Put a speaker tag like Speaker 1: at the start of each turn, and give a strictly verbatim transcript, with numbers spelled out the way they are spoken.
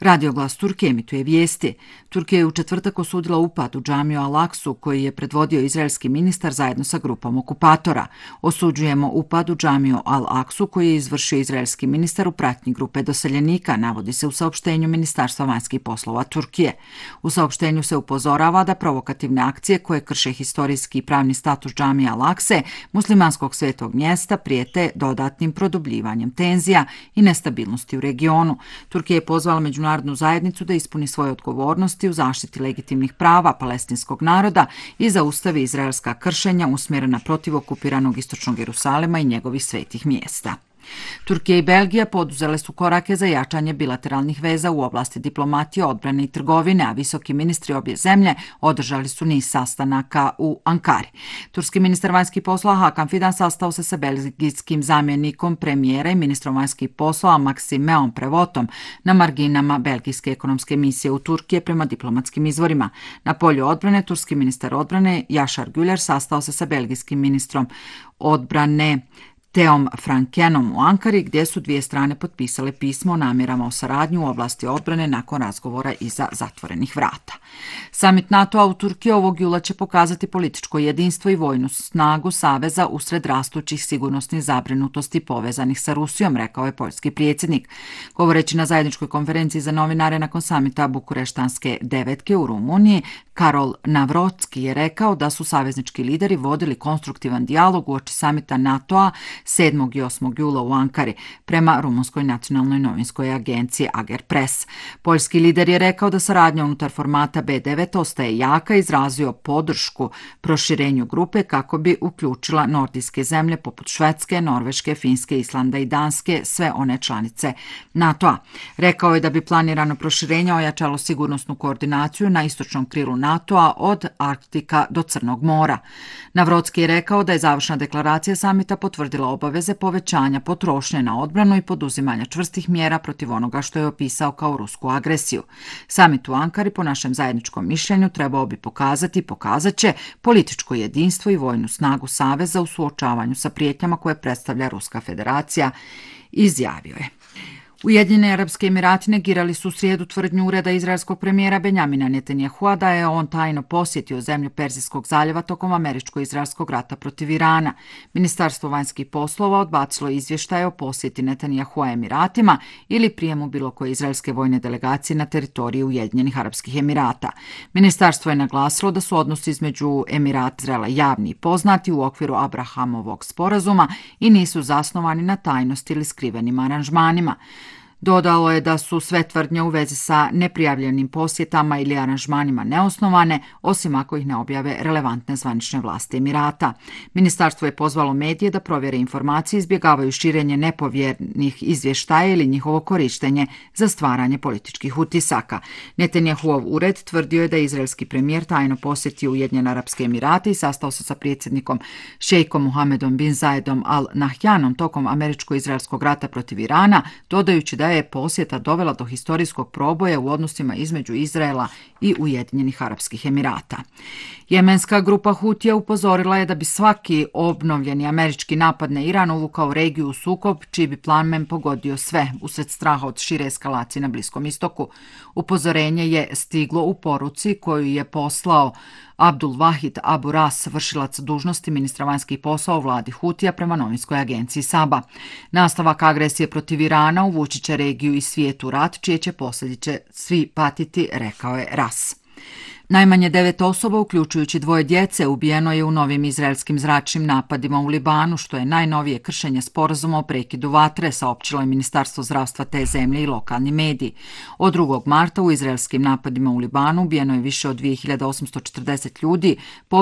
Speaker 1: Radio Glas Turke emituje vijesti. Turkija je u četvrtak osudila upad u džamiju Al-Aksu koji je predvodio izraelski ministar zajedno sa grupom okupatora. Osuđujemo upad u džamiju Al-Aksu koji je izvršio izraelski ministar u pratnji grupe doseljenika, navodi se u saopštenju Ministarstva vanjskih poslova Turkije. U saopštenju se upozorava da provokativne akcije koje krše historijski i pravni status džamije Al-Akse, muslimanskog svetog mjesta, prijete dodatnim produbljivanjem tenzija i nestabilnosti u regionu. Turkija je pozvala međunarodnu zajednicu da ispuni svoje odgovornosti u zaštiti legitimnih prava palestinskog naroda i zaustavi izraelska kršenja usmjerena protiv okupiranog istočnog Jerusalema i njegovih svetih mjesta. Turkija i Belgija poduzele su korake za jačanje bilateralnih veza u oblasti diplomatije, odbrane i trgovine, a visoki ministri obje zemlje održali su niz sastanaka u Ankari. Turski ministar vanjskih poslova Hakan Fidan sastao se sa belgijskim zamjenikom premijera i ministrom vanjskih poslova Maksimeom Prevotom na marginama belgijske ekonomske misije u Turkije prema diplomatskim izvorima. Na polju odbrane, turski ministar odbrane Yaşar Güler sastao se sa belgijskim ministrom odbrane Teom Frankenom u Ankari, gdje su dvije strane potpisale pismo o namjerama o saradnju u oblasti odbrane nakon razgovora iza zatvorenih vrata. Samit NATO-a u Turkiji ovog jula će pokazati političko jedinstvo i vojnu snagu saveza usred rastućih sigurnosnih zabrinutosti povezanih sa Rusijom, rekao je poljski predsjednik. Govoreći na zajedničkoj konferenciji za novinare nakon samita Bukureštanske devetke u Rumuniji, Karol Navrocki je rekao da su saveznički lideri vodili konstruktivan dijalog uoči samita NATO-a sedmog i osmog jula u Ankari, prema rumunskoj nacionalnoj novinskoj agenciji Agerpres. Poljski lider je rekao da saradnja unutar formata B devet ostaje jaka i izrazio podršku proširenju grupe kako bi uključila nordijske zemlje poput Švedske, Norveške, Finske, Islanda i Danske, sve one članice NATO-a. Rekao je da bi planirano proširenje ojačalo sigurnosnu koordinaciju na istočnom krilu NATO-a od Arktika do Crnog mora. Navrocki je rekao da je završna deklaracija samita potvrdila obaveze povećanja potrošnje na odbranu i poduzimanja čvrstih mjera protiv onoga što je opisao kao rusku agresiju. Samit u Ankari, po našem zajedničkom mišljenju, trebao bi pokazati i pokazat će političko jedinstvo i vojnu snagu saveza u suočavanju sa prijetnjama koje predstavlja Ruska federacija, izjavio je. Ujedinjeni Arapski Emirati negirali su u srijedu tvrdnju ureda izraelskog premijera Benjamina Netanjahua da je on tajno posjetio zemlju Perzijskog zaljeva tokom američko-izraelskog rata protiv Irana. Ministarstvo vanjskih poslova odbacilo izvještaje o posjeti Netanjahua Emiratima ili prijemu bilo koje izraelske vojne delegacije na teritoriji Ujedinjenih Arapskih Emirata. Ministarstvo je naglasilo da su odnosi između Emirata i Izraela javni i poznati u okviru Abrahamovog sporazuma i nisu zasnovani na tajnosti ili skrivenim aranžmanima. Dodalo je da su sve tvrdnje u vezi sa neprijavljenim posjetama ili aranžmanima neosnovane, osim ako ih ne objave relevantne zvanične vlasti Emirata. Ministarstvo je pozvalo medije da provjere informacije i izbjegavaju širenje nepovjernih izvještaja ili njihovo korištenje za stvaranje političkih utisaka. Netanjahuov ured tvrdio je da je izraelski premijer tajno posjetio Ujedinjene Arapske Emirate i sastao se sa predsjednikom šejkom Muhamedom bin Zayedom Al Nahjanom tokom američko-izraelskog rata protiv Irana, dodajući da je je posjeta dovela do historijskog proboja u odnosima između Izraela i Ujedinjenih Arapskih Emirata. Jemenska grupa Hutija upozorila je da bi svaki obnovljeni američki napad na Iran uvukao regiju u sukob, čiji bi plamen pogodio sve, usred straha od šire eskalacije na Bliskom istoku. Upozorenje je stiglo u poruci koju je poslao Abdul Wahid Abu Ras, vršilac dužnosti ministra vanjskih poslova u vladi Hutija, prema novinskoj agenciji Saba. Nastavak agresije protiv Irana uvući će regiju i svijet u rat, čije će posljedice svi patiti, rekao je Ras. Najmanje devet osoba, uključujući dvoje djece, ubijeno je u novim izraelskim zračnim napadima u Libanu, što je najnovije kršenje sporazuma o prekidu vatre, saopćilo je Ministarstvo zdravstva te zemlje i lokalni mediji. Od drugog marta u izraelskim napadima u Libanu ubijeno je više od dvije hiljade osamsto četrdeset ljudi,